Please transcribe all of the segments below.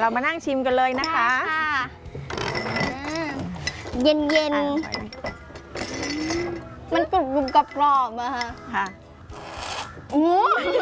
เรามานั่งชิมกันเลยนะคะเย็นๆมันกรุบกรอบๆอะค่ะโอ้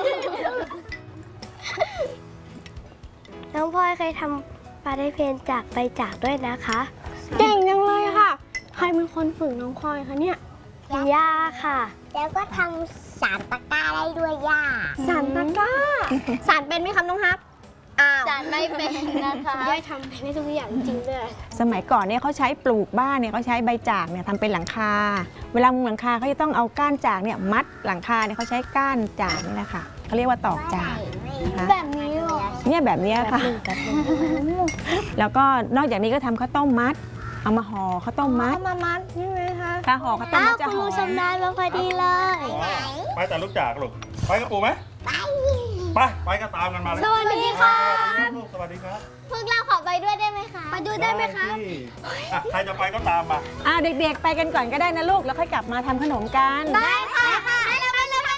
น้องพลอยเคยทำปลาได้เพนจากใบจากด้วยนะคะเก่งจังเลยค่ะ ใครเป็นคนฝึกน้องพลอยคะเนี่ยย่าค่ะแล้วก็ทำสารตะกร้าได้ด้วยย่าสารตะกร้าสารเป็นไหมครับน้องฮักสารไม่เป็นนะคะย่าทำเป็นได้ทุกอย่างจริงเลยสมัยก่อนเนี่ยเขาใช้ปลูกบ้านเนี่ยเขาใช้ใบจากเนี่ยทำเป็นหลังคาเวลามุงหลังคาเขาจะต้องเอาก้านจากเนี่ยมัดหลังคาเนี่ยเขาใช้ก้านจากนี่แหละค่ะเขาเรียกว่าตอกจากนะคะแบบนี้หรอเนี่ยแบบนี้ค่ะแล้วก็นอกจากนี้ก็ทำข้าวต้มมัดเอามาห่อข้าวต้มมัดเอามามัดใช่ไหมคะถ้าห่อข้าวต้มมัดจะหอมชำนาญมาพอดีเลยไปแต่ลูกจากลูกไปกับปู่ไหมไปก็ตามกันมาเลยสวัสดีค่ะสวัสดีครับพวกเราขอไปด้วยได้ไหมคะไปดูได้ไหมคะใครจะไปก็ตามมาเด็กๆไปกันก่อนก็ได้นะลูกแล้วค่อยกลับมาทำขนมกันได้ค่ะไปเลย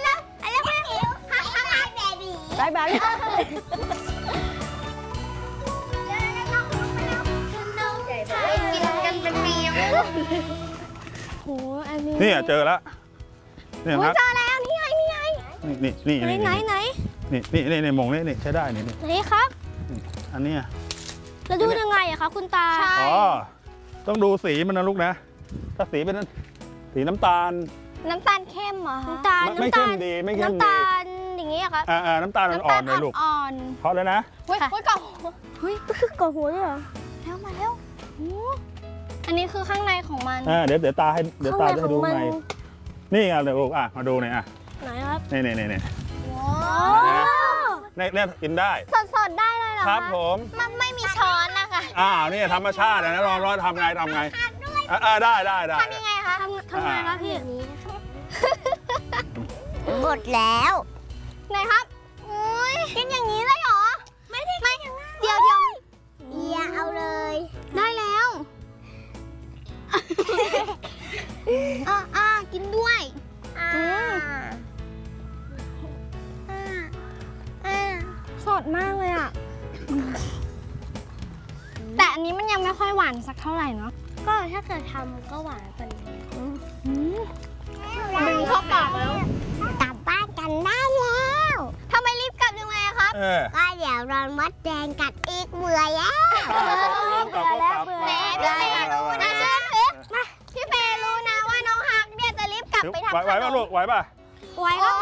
บ๊ายบายนี่เจอแล้วนี่ครับเจอแล้วนี่ไงนี่มงนี่ใช้ได้นี่ไหนครับอันนี้แล้วดูยังไงอะคะคุณตาอ๋อต้องดูสีมันนะลูกนะถ้าสีเป็นสีน้ำตาลเข้มเหรอน้ำตาลไม่เข้มดีไม่เข้มดีน้ำตาลอย่างงี้อะคะน้ำตาลอ่อนๆเลยลูกเพราะแล้วนะเฮ้ยก่อหัวด้วยเหรอแล้วมาแล้วอันนี้คือข้างในของมันเดี๋ยวตาให้ดูไงนี่ไงเดี๋ยวลูกมาดูหน่อยไหนครับนี่เนี่ยกินได้สดได้เลยเหรอครับผมมันไม่มีช้อนนะคะนี่ธรรมชาตินะลองทำไงได้ทำยังไงคะทำไงคะพี่หมดแล้วไหนครับกินอย่างนี้เลยเหรอไม่เดี๋ยวอย่าเอาเลยได้แล้วกินด้วยสดมากเลยอ่ะแต่อันนี้มันยังไม่ค่อยหวานสักเท่าไหร่เนาะก็ถ้าเกิดทำก็หวานกว่านี้ดึงเข้าปากแล้วกลับบ้านกันได้แล้วทำไมรีบกลับยังไงครับก็เดี๋ยวรอนมดแดงกัดอีกเบื่อแล้วแหมพี่เมย์รู้นะพี่เมย์รู้นะว่าน้องฮักเนี่ยจะรีบกลับไปทำขนมไหวป่ะลูกไหวป่ะแล้ว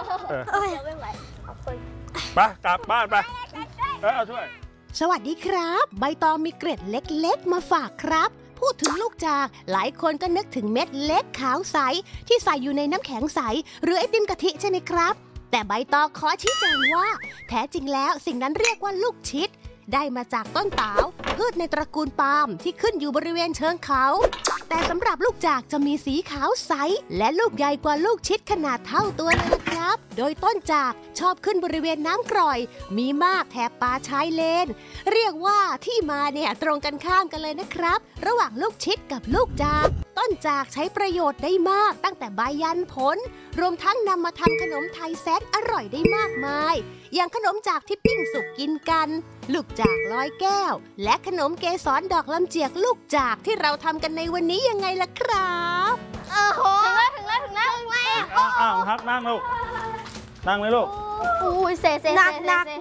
ไปกลับบ้านไปเอาช่วยสวัสดีครับใบตองมีเกร็ดเล็กๆมาฝากครับพูดถึงลูกจากหลายคนก็นึกถึงเม็ดเล็กขาวใสที่ใส่อยู่ในน้ำแข็งใสหรือไอติมกะทิใช่ไหมครับแต่ใบตองขอชี้แจงว่าแท้จริงแล้วสิ่งนั้นเรียกว่าลูกชิดได้มาจากต้นตาลพืชในตระกูลปาล์มที่ขึ้นอยู่บริเวณเชิงเขาแต่สำหรับลูกจากจะมีสีขาวใสและลูกใหญ่กว่าลูกชิดขนาดเท่าตัวเลยนะครับโดยต้นจากชอบขึ้นบริเวณน้ำกร่อยมีมากแถบป่าชายเลนเรียกว่าที่มาเนี่ยตรงกันข้ามกันเลยนะครับระหว่างลูกชิดกับลูกจากต้นจากใช้ประโยชน์ได้มากตั้งแต่ใบยันผลรวมทั้งนำมาทำขนมไทยแสนอร่อยได้มากมายอย่างขนมจากที่ปิ้งสุกกินกันลูกจากลอยแก้วและขนมเกสรดอกลำเจียกลูกจากที่เราทำกันในวันนี้ยังไงล่ะครับถึงแล้วฮักนั่งลูกนั่งเลยลูกเซ่หนัก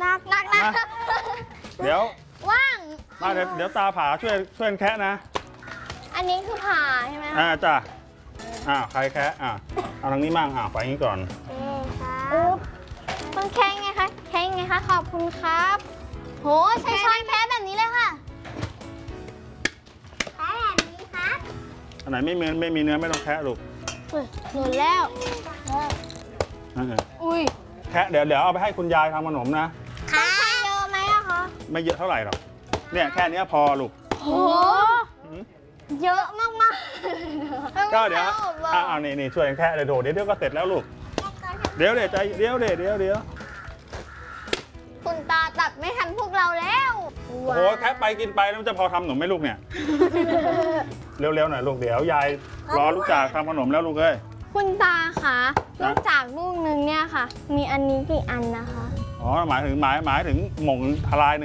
เดี๋ยวว่างมาเดี๋ยวตาผ่าช่วยแคะนะอันนี้คือผ่าใช่ไหมจ้ะใครแคะเอาทางนี้มั่งไปอย่างนี้ก่อนต้องแค่ไงคะขอบคุณครับโหใช้ช้อนแค่แบบนี้เลยค่ะแค่แบบนี้ครับอันไหนไม่มีเนื้อไม่ต้องแคะลูกหลุดแล้วแคะเดี๋ยวเอาไปให้คุณยายทำขนมนะต้องใช้เยอะไหมอะคะไม่เยอะเท่าไหร่หรอกเนี่ยแค่นี้พอลูกโหเยอะมากก็เดี๋ยวนี่ช่วยแค่เลยโดดเดี๋ยวก็เสร็จแล้วลูกเดี๋ยวใจเดี๋ยวคุณตาตัดไม่ทันพวกเราแล้วโอ้โหแค่ไปกินไปแล้วจะพอทำขนมไหมลูกเนี่ยเร็วๆหน่อยลูกเดี๋ยวยายรอลูกจากทำขนมแล้วลูกเอ้ยคุณตาคะลูกจากลูกนึงเนี่ยค่ะมีอันนี้กี่อันนะคะหมายถึงหม่งทลาย